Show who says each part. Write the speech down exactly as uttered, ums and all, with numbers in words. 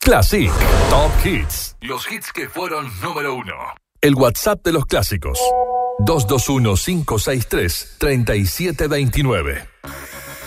Speaker 1: Classic Top Hits. Los hits que fueron número uno. El WhatsApp de los clásicos. dos dos uno, cinco seis tres, tres siete dos nueve.